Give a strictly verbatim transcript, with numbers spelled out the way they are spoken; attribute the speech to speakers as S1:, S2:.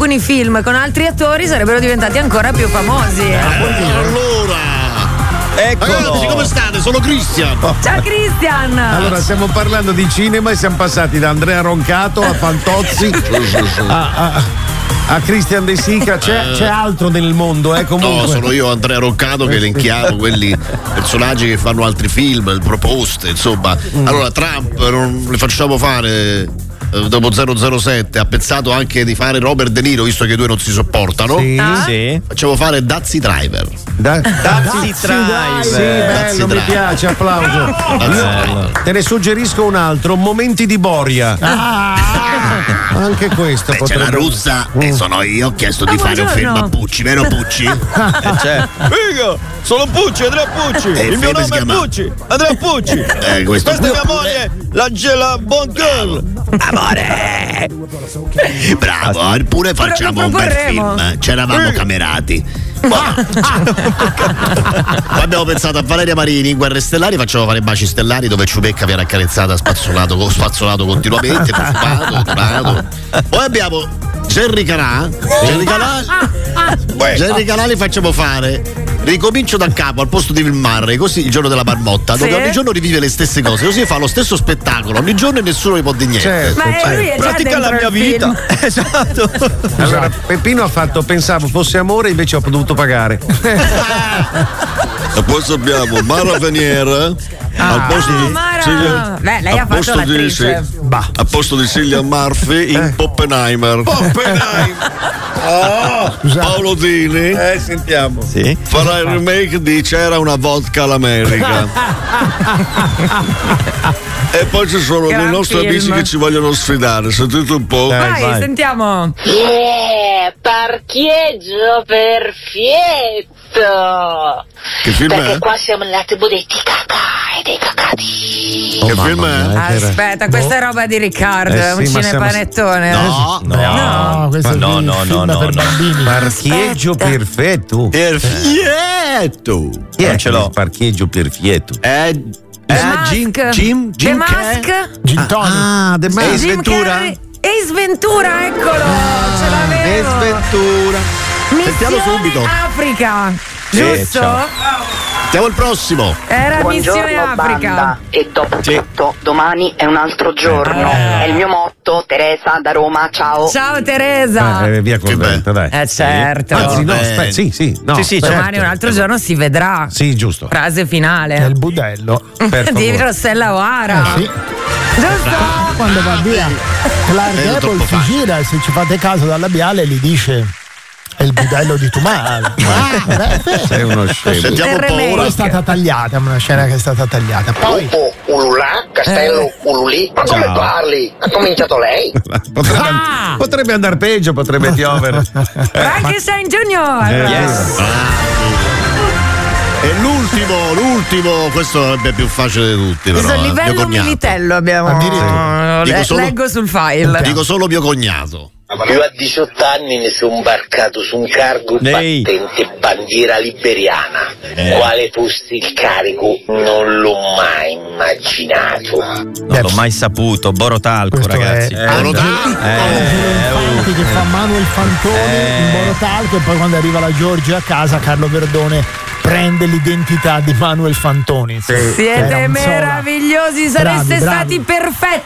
S1: alcuni film con altri attori sarebbero diventati ancora più famosi.
S2: Eh, allora
S3: Eccolo.
S2: Ragazzi, come state? Sono Christian.
S1: Ciao Christian.
S4: Allora, stiamo parlando di cinema e siamo passati da Andrea Roncato a Fantozzi a, a, a Christian De Sica. C'è, c'è altro nel mondo, eh? Comunque.
S2: No, sono io Andrea Roncato che elenchiamo quelli personaggi che fanno altri film, proposte, insomma.
S4: Mm.
S2: Allora, Trump non le facciamo fare. Dopo zero zero sette ha pensato anche di fare Robert De Niro, visto che i due non si sopportano.
S4: Sì,
S1: Ah?
S3: Sì.
S2: Facciamo fare Dazzy Driver.
S4: Da,
S3: Dazzy
S4: Sì,
S3: Driver.
S2: Dazzy
S4: bello, mi
S2: Driver.
S4: piace, applauso.
S2: Dazzy Driver.
S4: Te ne suggerisco un altro, Momenti di Boria. Anche questo
S2: Beh, c'è
S4: potrebbe.
S2: la russa e sono io, ho chiesto di
S1: Ah,
S2: fare un film
S1: buongiorno.
S2: a Pucci, vero Pucci?
S3: Eh, cioè. Figo! Sono Pucci, Andrea Pucci!
S2: Eh,
S3: Il mio
S2: come si
S3: nome è
S2: chiama?
S3: Pucci! Andrea Pucci!
S2: Eh, questo
S3: Questa è mia moglie, l'Angela Bon Girl!
S2: Amore! Bravo, eppure facciamo
S1: lo
S2: un bel
S1: proporremo.
S2: film. C'eravamo camerati. Poi abbiamo pensato a Valeria Marini in Guerre Stellari, facciamo fare Baci Stellari dove Ciubecca viene accarezzata spazzolato, spazzolato continuamente, profumato, dorato. Poi abbiamo Jerry Calà. Jerry Calà. Jerry Calà li facciamo fare. Ricomincio da capo al posto di Bill Murray, così il giorno della marmotta, dove
S1: Sì.
S2: ogni giorno rivive le stesse cose, così fa lo stesso spettacolo ogni giorno e nessuno gli può dire niente.
S4: Certo,
S1: Ma
S4: certo.
S1: lui è già
S3: Pratica la
S1: dentro
S3: mia
S1: il
S3: vita!
S1: film.
S3: Esatto!
S4: Allora, Peppino ha fatto, pensavo fosse amore, invece ho dovuto pagare.
S2: E poi abbiamo Mara Veniera al posto
S1: Ah,
S2: di
S1: Mara.
S2: Cillian-
S1: Beh, lei
S2: al
S1: ha fatto
S2: posto di-
S1: l'attrice.
S2: sì, a posto di Cillian Murphy in Oppenheimer. Paolo Dini
S4: Eh, sentiamo.
S3: Sì.
S2: farà il remake di C'era una vodka all'America. E poi ci sono
S1: Gran
S2: dei nostri
S1: film.
S2: amici che ci vogliono sfidare, sentite un po'.
S1: Vai,
S3: vai.
S1: sentiamo.
S5: Yeah, parcheggio perfetto!
S2: Che film
S5: Perché
S2: è?
S5: qua siamo nella tribù dei ticacà e dei cacati.
S2: Che film è?
S1: Aspetta, questa è roba di Riccardo,
S4: Eh
S1: è un
S4: sì, ma siamo-
S1: cinepanettone.
S2: No,
S6: No, questo
S3: Ma
S6: è
S3: no,
S6: il
S3: no,
S6: film
S3: no,
S6: per
S3: no.
S6: bambini.
S4: Parcheggio
S1: Aspetta.
S4: perfetto.
S2: Perfetto.
S4: Chi è
S3: Non ce l'ho.
S4: il parcheggio perfetto?
S2: È
S1: The
S2: è
S1: Mask.
S2: Jim Jim
S1: The
S2: Jim che?
S1: Mask.
S6: Gin tonic.
S4: Ah, The
S2: Ace
S4: Mask.
S1: Jim
S2: Ventura?
S1: Carrey. Ace Ventura, eccolo, ce l'avevo.
S2: Sventura. Sentiamo
S1: Missione
S2: subito.
S1: Africa, giusto?
S3: ciao.
S2: Sentiamo il prossimo.
S1: Era Missione
S5: Buongiorno
S1: Africa.
S5: banda, e dopo
S2: Sì.
S5: tutto domani è un altro giorno. È il mio motto, Teresa da Roma, ciao.
S1: Ciao Teresa.
S4: Eh, via col
S2: Che
S4: vento, dai.
S1: Eh certo.
S4: Anzi, no,
S2: Eh.
S4: aspetta, sì, sì, no.
S3: Sì, sì,
S4: aspetta.
S1: Domani un altro giorno si vedrà.
S4: Sì, giusto.
S1: Frase
S6: È
S1: finale.
S6: il budello.
S4: Per
S1: Di
S4: favore.
S1: Rossella O'Hara.
S6: Eh sì.
S1: Giusto?
S6: Quando va via Clark
S2: È
S6: Gable
S2: troppo
S6: si
S2: facile.
S6: gira e se ci fate caso dal labiale gli dice è il budello di Tumara. Ah, beh,
S4: Sei uno scemo.
S2: Sentiamo un po'
S1: remake.
S2: ora.
S6: poi è stata tagliata, è una scena che è stata tagliata. Poi
S7: Ululà, Castello Ululì. Ma come parli? Ha cominciato lei?
S4: Potrebbe,
S1: Ah!
S4: potrebbe andare peggio, potrebbe piovere.
S1: Frankenstein Junior.
S3: Yes.
S2: E l'ultimo, l'ultimo, questo è più facile di tutti, però.
S1: Questo
S2: eh, mio
S1: livello
S2: cognato.
S1: militello abbiamo.
S6: Addirittura.
S2: Dico
S1: Le-
S2: solo-
S1: Leggo sul file.
S2: Dico solo mio cognato.
S7: Io a diciotto anni mi sono imbarcato su un cargo
S3: Ehi.
S7: battente bandiera liberiana. Quale fosse il carico non l'ho mai immaginato.
S3: Non l'ho mai saputo. Borotalco,
S6: questo
S3: ragazzi.
S6: è
S3: Eh,
S6: Angelo,
S3: eh,
S6: Angelo Infanti che fa Manuel Fantoni
S3: Eh.
S6: in Borotalco e poi quando arriva la Giorgia a casa Carlo Verdone prende l'identità di Manuel Fantoni.
S1: Siete
S6: Era un sola.
S1: meravigliosi, sareste
S6: Bravi, bravi.
S1: stati perfetti